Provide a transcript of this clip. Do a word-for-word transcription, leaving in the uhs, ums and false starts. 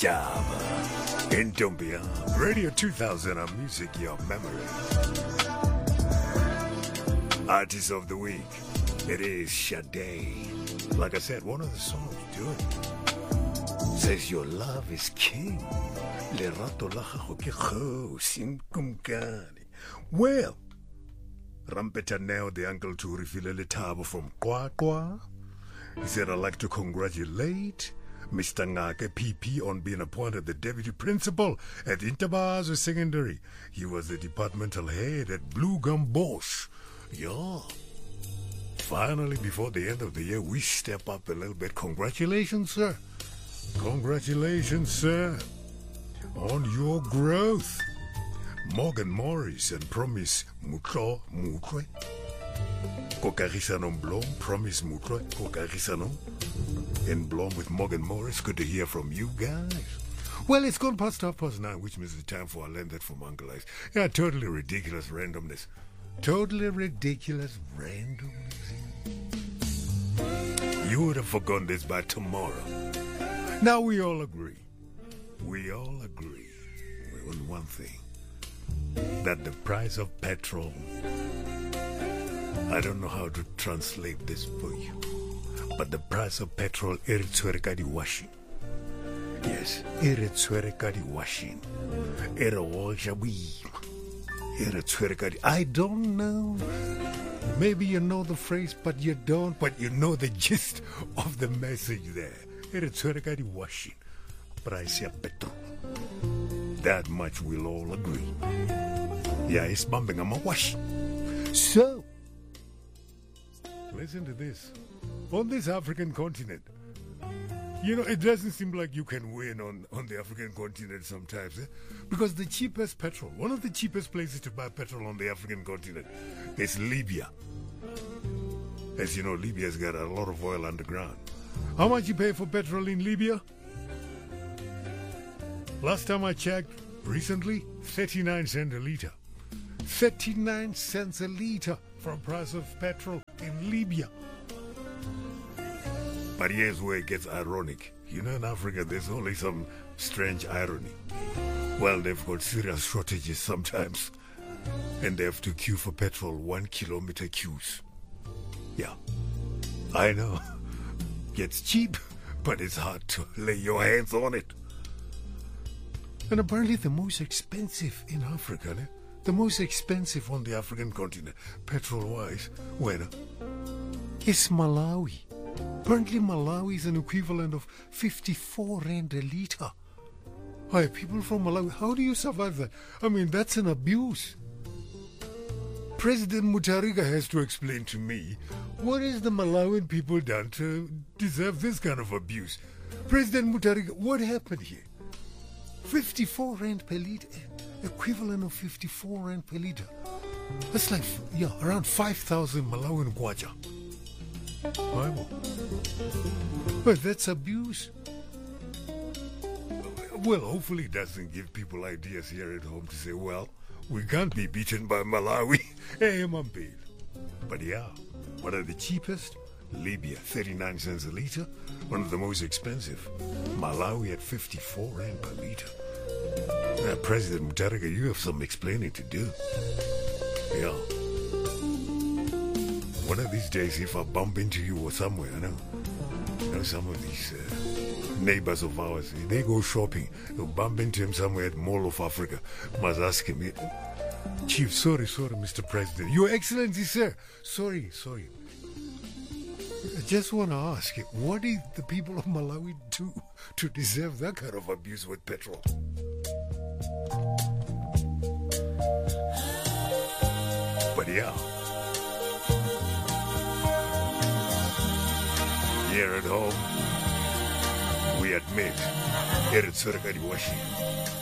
Java. In Dumbia, Radio two thousand, our music, your memory. Artist of the week, it is Sade. Like I said, one of the songs doing says your love is king. Le rato la gago ke kgosi kumkani. Well, Rampeta nailed the uncle to refill a tabo from Kwakwa. He said, I'd like to congratulate Mister Ngake P P on being appointed the deputy principal at Intabazo Secondary. He was the departmental head at Blue Gum Bosch. Yeah. Finally, before the end of the year, we step up a little bit. Congratulations, sir. Congratulations, sir, on your growth. Morgan Morris and Promise Mutlo Mutwe. Kokarisano Blom, Promise Mutwe, Kokarisano. In Blom with Morgan Morris. Good to hear from you guys. Well, it's gone past half past nine, which means it's time for I learned that from Uncle Ice. Yeah, totally ridiculous randomness. Totally ridiculous randomness. You would have forgotten this by tomorrow. Now we all agree. We all agree on one thing. That the price of petrol, I don't know how to translate this for you, but the price of petrol, iritswereka di washing. Yes, iritswereka di washing. Irowosha boima. Iritswereka di. I don't know. Maybe you know the phrase, but you don't. But you know the gist of the message there. Iritswereka di washing. Price of petrol. That much we'll all agree. Yeah, it's bumping on my wash. So, listen to this. On this African continent, you know, it doesn't seem like you can win on, on the African continent sometimes. Eh? Because the cheapest petrol, one of the cheapest places to buy petrol on the African continent is Libya. As you know, Libya's got a lot of oil underground. How much you pay for petrol in Libya? Last time I checked, recently, thirty-nine cents a litre. thirty-nine cents a litre for a price of petrol in Libya. But here's where it gets ironic. You know, in Africa, there's only some strange irony. Well, they've got serious shortages sometimes, and they have to queue for petrol one kilometer queues. Yeah, I know. Gets cheap, but it's hard to lay your hands on it. And apparently the most expensive in Africa, eh? The most expensive on the African continent, petrol-wise, where is Malawi. Apparently Malawi is an equivalent of fifty-four rand a litre. Hi, people from Malawi, how do you survive that? I mean, that's an abuse. President Mutharika has to explain to me, what has the Malawian people done to deserve this kind of abuse? President Mutharika, what happened here? fifty-four rand per litre, equivalent of fifty-four rand per litre. That's like, yeah, around five thousand Malawian kwacha. Bible. But that's abuse. Well, hopefully it doesn't give people ideas here at home to say, well, we can't be beaten by Malawi. Hey, I'm paid. But yeah, one of the cheapest, Libya, thirty-nine cents a litre. One of the most expensive, Malawi at fifty-four rand per litre. Now, President Mutharika, you have some explaining to do. Yeah. One of these days, if I bump into you or somewhere, I know, you know some of these uh, neighbors of ours, they go shopping, they'll bump into him somewhere at Mall of Africa. Must ask him, Chief, sorry, sorry, Mister President. Your Excellency, sir. Sorry, sorry. I just want to ask you, what did the people of Malawi do to deserve that kind of abuse with petrol? But yeah, here at home, we admit, here at Surikari Washi,